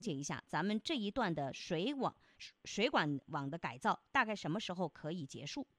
解一下，咱们这一段的水管网的改造大概什么时候可以结束？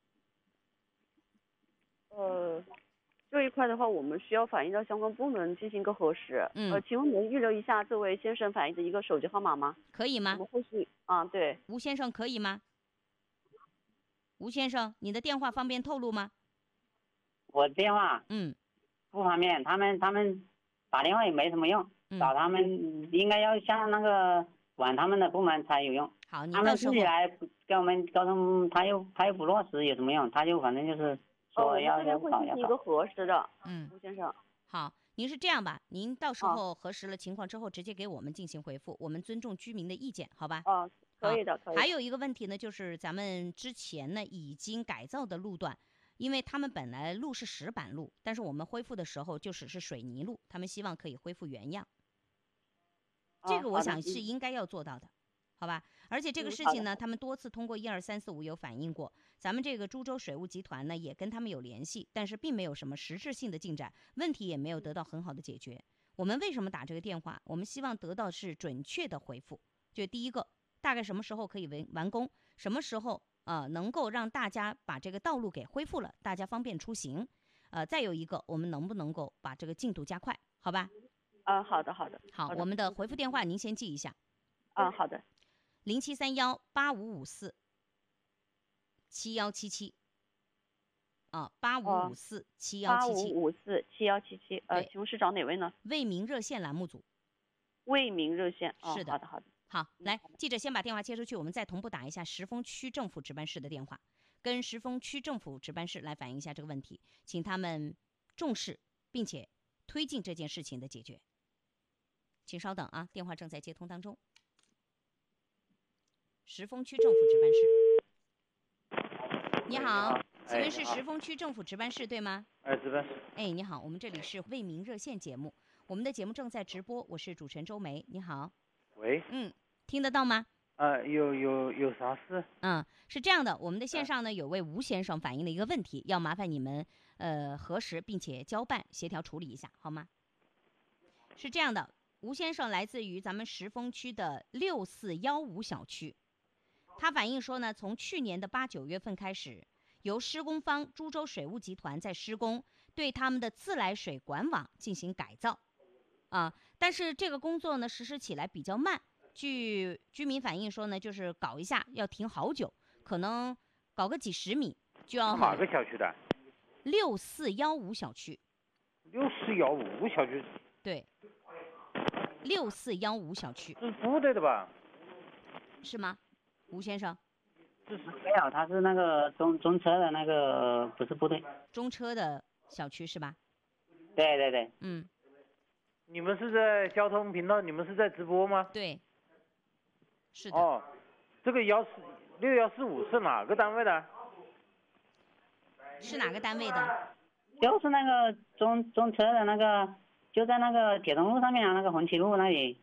这一块的话，我们需要反映到相关部门进行一个核实。请问能预留一下这位先生反映的一个手机号码吗？ 可以吗？ 我们后续对。 吴先生可以吗？吴先生，你的电话方便透露吗？ 我的电话不方便，他们打电话也没什么用，找他们应该要向那个管他们的部门才有用。 好，你他们自己来跟我们沟通，他又不落实有什么用？他就反正就是说要我们这边会进行一个核实的。吴先生。 好，您是这样吧？您到时候核实了情况之后，直接给我们进行回复，我们尊重居民的意见，好吧？ 可以的，可以的。 还有一个问题呢，就是咱们之前呢已经改造的路段，因为他们本来路是石板路，但是我们恢复的时候就只是水泥路，他们希望可以恢复原样。这个我想是应该要做到的。好吧，而且这个事情呢，他们多次通过12345有反映过，咱们这个株洲水务集团呢也跟他们有联系，但是并没有什么实质性的进展，问题也没有得到很好的解决。我们为什么打这个电话？我们希望得到是准确的回复。就第一个，大概什么时候可以完工？什么时候能够让大家把这个道路给恢复了，大家方便出行？再有一个，我们能不能够把这个进度加快？好吧？ 好的。 好，我们的回复电话您先记一下。 好的。 07318554717785547177。 85547177。请问是找哪位呢？ 为民热线栏目组。 为民热线。 是的。 好的。 好，来，记者先把电话接出去，我们再同步打一下石峰区政府值班室的电话，跟石峰区政府值班室来反映一下这个问题，请他们重视并且推进这件事情的解决。请稍等啊，电话正在接通当中。石峰区政府值班室，你好，请问是石峰区政府值班室对吗？ 值班室。 你好，我们这里是为民热线节目，我们的节目正在直播，我是主持人周梅，你好。 喂。 听得到吗？ 有啥事？ 是这样的，我们的线上呢有位吴先生反映了一个问题，要麻烦你们核实并且交办协调处理一下，好吗？是这样的，吴先生来自于咱们石峰区的6415小区。他反映说呢，从去年的8、9月份开始，由施工方株洲水务集团在施工，对他们的自来水管网进行改造，但是这个工作呢实施起来比较慢。据居民反映说呢，就是搞一下要停好久，可能搞个几十米就要。 哪个小区的 ？6415小区。 6415小区。 对。6415小区。 是部队的吧？ 是吗？吴先生， 没有，他是那个中车的那个，不是部队。 中车的小区是吧？ 对。 你们是在交通频道？你们是在直播吗？ 对。是的。 这个6145是哪个单位的？ 是哪个单位的？ 就是那个中车的那个，就在那个铁东路上面那个红旗路那里，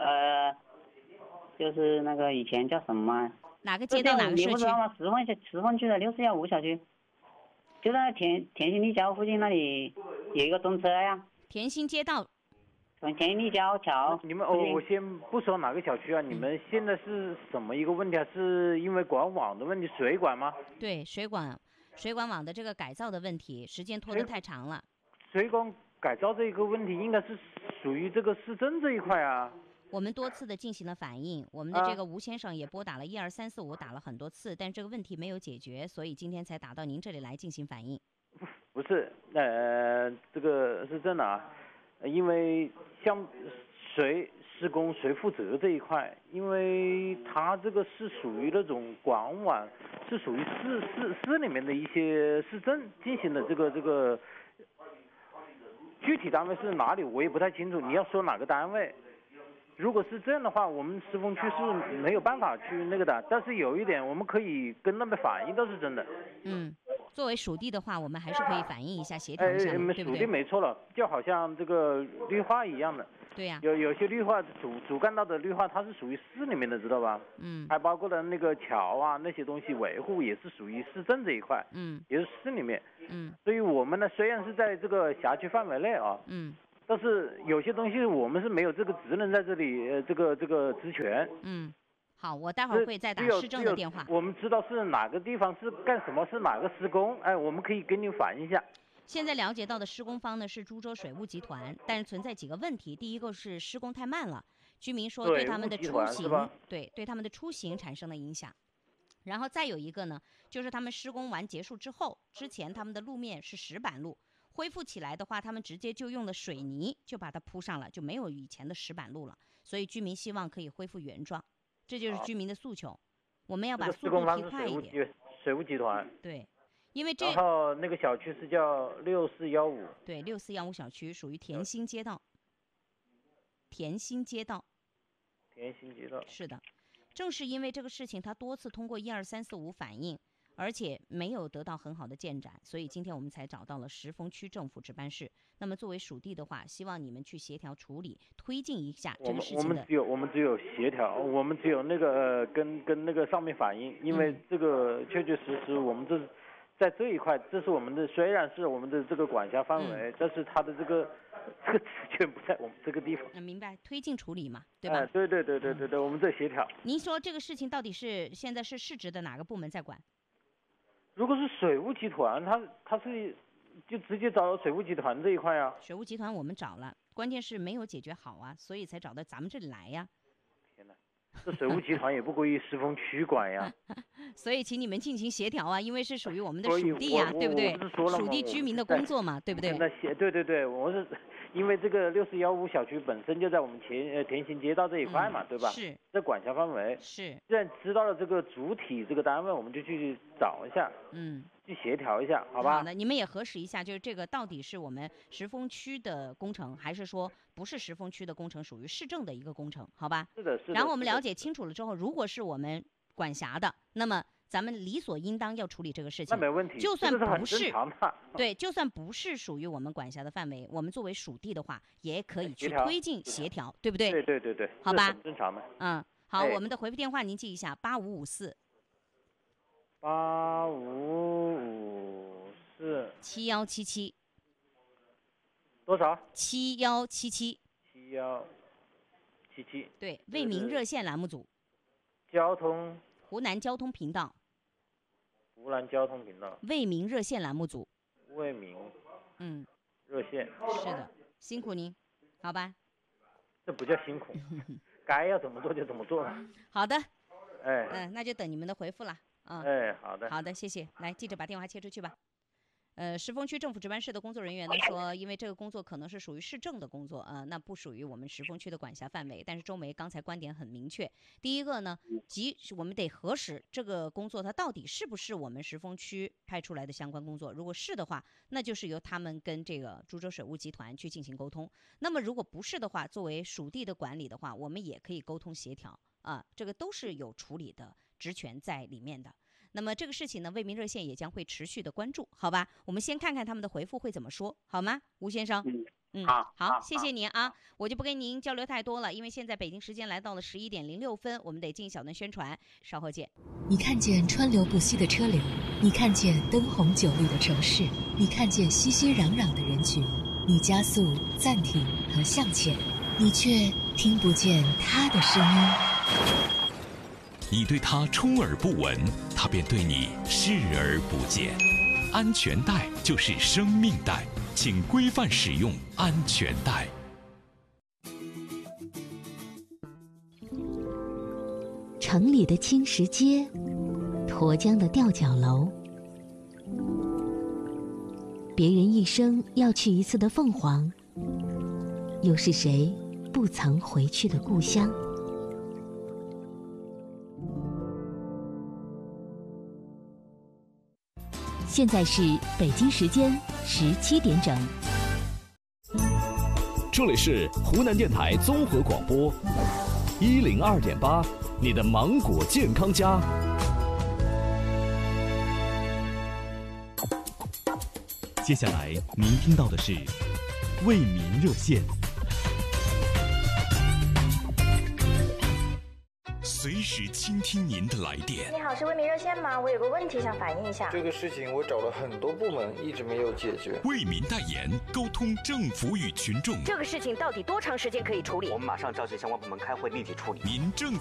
就是那个以前叫什么？ 哪个街道哪个社区？ 你不知道吗？石峰区的6415小区，就在田心立交附近那里有一个中车呀。 田心街道。 从田心立交桥。 你们我先不说哪个小区啊，你们现在是什么一个问题啊？是因为管网的问题，水管吗？ 对，水管网的这个改造的问题，时间拖得太长了。 水管改造这个问题应该是属于这个市政这一块啊。 我们多次的进行了反映，我们的这个吴先生也拨打了12345，打了很多次，但这个问题没有解决，所以今天才打到您这里来进行反映。 不是，这个是真的啊，因为像谁施工谁负责这一块，因为它这个是属于那种管网，是属于市里面的一些市政进行的这个具体单位是哪里我也不太清楚，你要说哪个单位？如果是这样的话，我们石峰区是没有办法去那个的，但是有一点我们可以跟那边反映，倒是真的。 作为属地的话，我们还是可以反映一下，协调一下，对不对？ 属地没错了，就好像这个绿化一样的。 对呀。 有些绿化主干道的绿化，它是属于市里面的，知道吧？还包括了那个桥啊那些东西维护，也是属于市政这一块。也是市里面。所以我们呢，虽然是在这个辖区范围内啊。 但是有些东西我们是没有这个职能在这里，这个职权。 好，我待会儿会再打市政的电话。 我们知道是哪个地方是干什么，是哪个施工，我们可以跟您反映一下。 现在了解到的施工方呢是株洲水务集团，但是存在几个问题。第一个是施工太慢了，居民说对他们的出行，对他们的出行产生了影响。然后再有一个呢，就是他们施工完结束之后，之前他们的路面是石板路，恢复起来的话，他们直接就用了水泥就把它铺上了，就没有以前的石板路了。所以居民希望可以恢复原状，这就是居民的诉求。我们要把速度提快一点。 水务集团。 对，因为然后那个小区是叫6415。 对，6415小区属于田心街道。田心街道。是的。正是因为这个事情，他多次通过12345反映，而且没有得到很好的进展，所以今天我们才找到了石峰区政府值班室。那么作为属地的话，希望你们去协调处理，推进一下这个事情的。 我们只有协调，我们只有那个跟那个上面反映，因为这个确确实实我们这在这一块，这是我们的，虽然是我们的这个管辖范围，但是它的这个职权不在我们这个地方。 明白，推进处理嘛，对吧？ 对，我们在协调。 您说这个事情到底是现在是市直的哪个部门在管？ 如果是水务集团，他是就直接找水务集团这一块啊。 水务集团我们找了，关键是没有解决好啊，所以才找到咱们这里来呀。 天哪，这水务集团也不归于石峰区管呀。 所以请你们进行协调啊，因为是属于我们的属地呀，对不对？属地居民的工作嘛，对不对？ 对，我是因为这个6415小区本身就在我们田心街道这一块嘛，对吧？ 是。 在管辖范围。 是。 既然知道了这个主体这个单位，我们就去找一下。去协调一下，好吧？ 好的，你们也核实一下，就是这个到底是我们石峰区的工程，还是说不是石峰区的工程，属于市政的一个工程，好吧？ 是的。 然后我们了解清楚了之后，如果是我们管辖的，那么咱们理所应当要处理这个事情。 那没问题。 就算不是， 对， 就算不是属于我们管辖的范围，我们作为属地的话，也可以去推进协调，对不对？ 对。 好吧。 很正常的。 好，我们的回复电话您记一下，8554。7177。 多少 ？7177。 7177。 对，为民热线栏目组。 湖南交通频道。 为民热线栏目组。 为民。热线。 是的，辛苦您，好吧？ 这不叫辛苦，该要怎么做就怎么做了。 好的。那就等你们的回复了。好的，谢谢。来，记者把电话切出去吧。石峰区政府值班室的工作人员呢说，因为这个工作可能是属于市政的工作，那不属于我们石峰区的管辖范围。但是周梅刚才观点很明确，第一个呢，我们得核实这个工作它到底是不是我们石峰区派出来的相关工作。如果是的话，那就是由他们跟这个株洲水务集团去进行沟通。那么如果不是的话，作为属地的管理的话，我们也可以沟通协调这个都是有处理的职权在里面的。那么这个事情呢，为民热线也将会持续的关注，好吧？我们先看看他们的回复会怎么说，好吗，吴先生？好，谢谢您啊！我就不跟您交流太多了，因为现在北京时间来到了11点06分，我们得进小段宣传，稍后见。 你看见川流不息的车流，你看见灯红酒绿的城市，你看见熙熙攘攘的人群，你加速、暂停和向前，你却听不见他的声音。 你对他充耳不闻，他便对你视而不见。安全带就是生命带，请规范使用安全带。 城里的青石街，沱江的吊脚楼，别人一生要去一次的凤凰，又是谁不曾回去的故乡？现在是北京时间17点整。 这里是湖南电台综合广播102.8，你的芒果健康家。 接下来您听到的是为民热线。 随时倾听您的来电。 你好，是为民热线吗？我有个问题想反映一下。 这个事情我找了很多部门，一直没有解决。 为民代言，沟通政府与群众。 这个事情到底多长时间可以处理？ 我们马上召集相关部门开会，立即处理。 您正